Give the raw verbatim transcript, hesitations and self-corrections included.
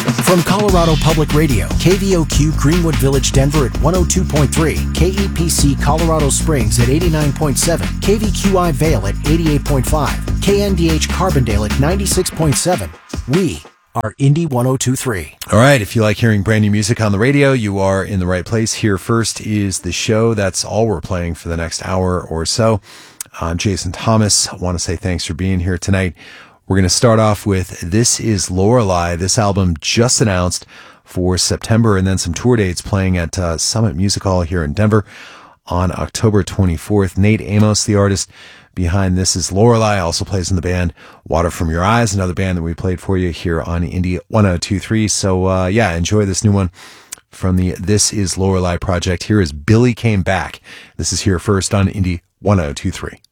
From Colorado Public Radio, K V O Q Greenwood Village, Denver at one oh two point three, K E P C Colorado Springs at eighty-nine point seven, K V Q I Vail at eighty-eight point five, K N D H Carbondale at ninety-six point seven. We are Indy one oh two point three. All right, if you like hearing brand new music on the radio, you are in the right place. Here first is the show. That's all we're playing for the next hour or so. I'm Jason Thomas. I want to say thanks for being here tonight. We're going to start off with This Is Lorelei. This album just announced for September, and then some tour dates playing at uh, Summit Music Hall here in Denver on October twenty-fourth. Nate Amos, the artist behind This Is Lorelei, also plays in the band Water From Your Eyes, another band that we played for you here on Indy one oh two point three. So, uh, yeah, enjoy this new one from the This Is Lorelei project. Here is Billy Came Back. This is here first on Indy one oh two point three.